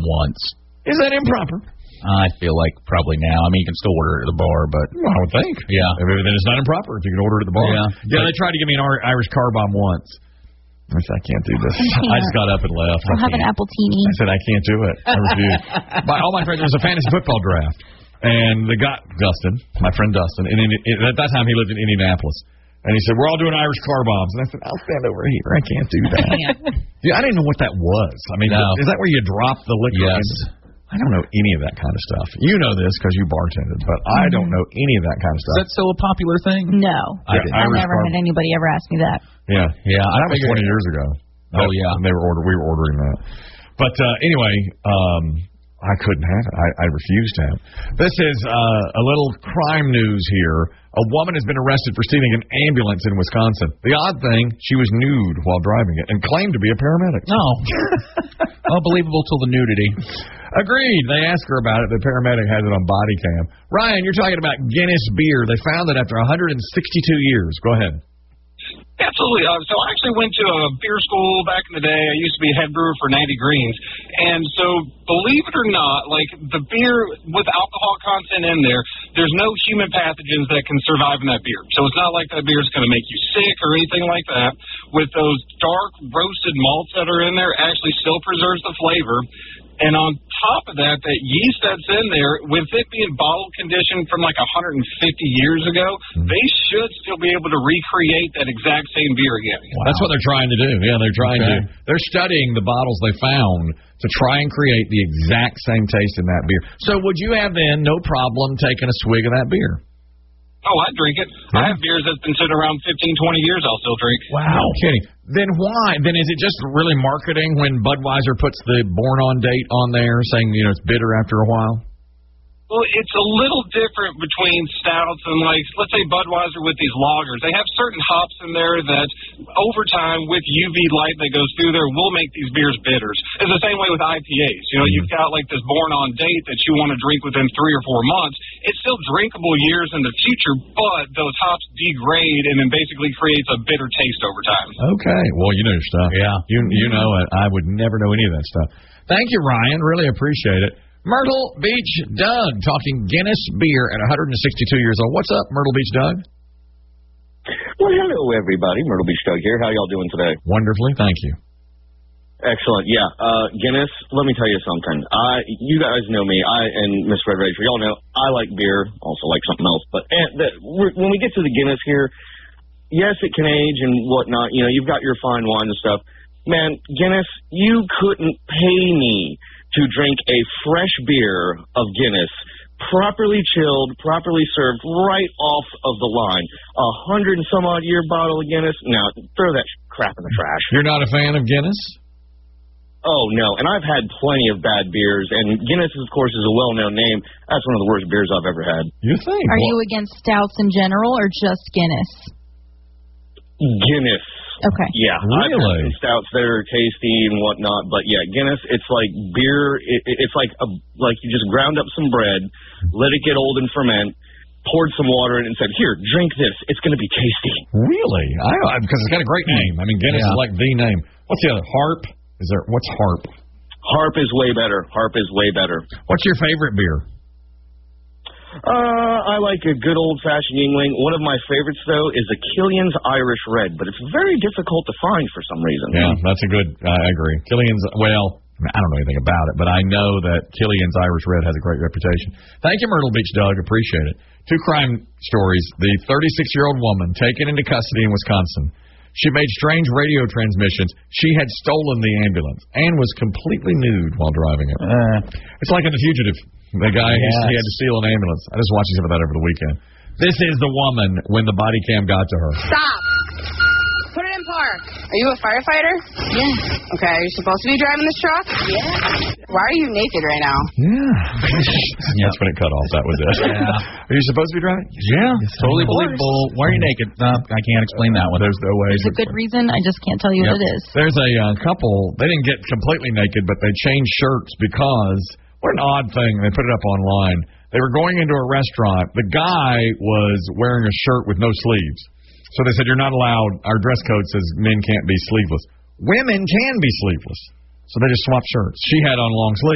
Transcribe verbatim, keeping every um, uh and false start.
once. Is that improper? I feel like probably now. I mean, you can still order it at the bar, but well, I would think. Yeah. Then it's not improper if you can order it at the bar. Yeah. Yeah. They tried to give me an Irish car bomb once. I said, I can't do this. I, I just got up and left. I'll have an apple teeny. I said, I can't do it. I refuse. My, all my friends, there was a fantasy football draft. And the guy, Dustin, my friend Dustin, and in, in, at that time he lived in Indianapolis. And he said, we're all doing Irish car bombs. And I said, I'll stand over here. I can't do that. Yeah, I didn't know what that was. I mean, no. Is that where you drop the liquid? Yes. In? I don't know any of that kind of stuff. You know this because you bartended, but mm-hmm. I don't know any of that kind of stuff. Is that still a popular thing? No. I, I never car- had anybody ever ask me that. Yeah. Yeah. That was twenty years ago. Oh, yeah. They were order, we were ordering that. But uh, anyway, um, I couldn't have it. I, I refused to have it. This is uh, a little crime news here. A woman has been arrested for stealing an ambulance in Wisconsin. The odd thing, she was nude while driving it and claimed to be a paramedic. No. Unbelievable till the nudity. Agreed. They asked her about it. The paramedic has it on body cam. Ryan, you're talking about Guinness beer. They found it after one hundred sixty-two years. Go ahead. Absolutely. Uh, so I actually went to a beer school back in the day. I used to be head brewer for ninety Greens. And so believe it or not, like the beer with alcohol content in there, there's no human pathogens that can survive in that beer. So it's not like that beer is going to make you sick or anything like that. With those dark roasted malts that are in there, it actually still preserves the flavor. And on top of that, that yeast that's in there, with it being bottle conditioned from like one hundred fifty years ago, mm-hmm. they should still be able to recreate that exact same beer again. Wow. That's what they're trying to do. Yeah, they're trying okay. to. They're studying the bottles they found to try and create the exact same taste in that beer. So would you have then no problem taking a swig of that beer? Oh, I drink it. Yeah. I have beers that's been sitting around fifteen, twenty years I'll still drink. Wow. No kidding. Then why? Then is it just really marketing when Budweiser puts the born on date on there saying, you know, it's bitter after a while? Well, it's a little different between stouts and, like, let's say Budweiser with these lagers. They have certain hops in there that, over time, with U V light that goes through there, will make these beers bitters. It's the same way with I P As. You know, you've got, like, this born-on date that you want to drink within three or four months. It's still drinkable years in the future, but those hops degrade and then basically creates a bitter taste over time. Okay. Well, you know your stuff. Yeah. You, you know it. I would never know any of that stuff. Thank you, Ryan. Really appreciate it. Myrtle Beach Doug talking Guinness beer at one hundred sixty-two years old. What's up, Myrtle Beach Doug? Well, hello, everybody. Myrtle Beach Doug here. How y'all doing today? Wonderfully. Thank you. Excellent. Yeah. Uh, Guinness, let me tell you something. I, you guys know me. I and Miss Red Rage, y'all know I like beer, also like something else. But and the, when we get to the Guinness here, yes, it can age and whatnot. You know, you've got your fine wine and stuff. Man, Guinness, you couldn't pay me to drink a fresh beer of Guinness, properly chilled, properly served, right off of the line. A hundred and some odd year bottle of Guinness. Now, throw that crap in the trash. You're not a fan of Guinness? Oh, no. And I've had plenty of bad beers, and Guinness, of course, is a well-known name. That's one of the worst beers I've ever had. You think? Are well, you against stouts in general or just Guinness? Guinness. Okay. Yeah. Really? I've had some stouts that are tasty and whatnot, but yeah, Guinness, it's like beer. It, it's like a, like you just ground up some bread, let it get old and ferment, poured some water in it and said, here, drink this. It's going to be tasty. Really? I Because it's got a great name. I mean, Guinness yeah. is like the name. What's the other? Harp? Is there? What's Harp? Harp is way better. Harp is way better. What's your favorite beer? Uh, I like a good old-fashioned Yuengling. One of my favorites, though, is a Killian's Irish Red, but it's very difficult to find for some reason. Yeah, that's a good, I agree. Killian's, well, I don't know anything about it, but I know that Killian's Irish Red has a great reputation. Thank you, Myrtle Beach Doug. Appreciate it. Two crime stories. The thirty-six-year-old woman taken into custody in Wisconsin. She made strange radio transmissions. She had stolen the ambulance and was completely nude while driving it. Uh, it's like in The Fugitive. The guy, yes. he, he had to steal an ambulance. I just watched some of that over the weekend. This is the woman when the body cam got to her. Stop. Put it in park. Are you a firefighter? Yeah. Okay, are you supposed to be driving this truck? Yeah. Why are you naked right now? Yeah. That's when it cut off. That was it. Yeah. Are you supposed to be driving? Yeah. It's totally believable. Why are you naked? Uh, I can't explain that one. There's no way. There's a good reason. I just can't tell you yep. what it is. There's a uh, couple. They didn't get completely naked, but they changed shirts because... What an odd thing. They put it up online. They were going into a restaurant. The guy was wearing a shirt with no sleeves. So they said, you're not allowed. Our dress code says men can't be sleeveless. Women can be sleeveless. So they just swapped shirts. She had on long sleeves.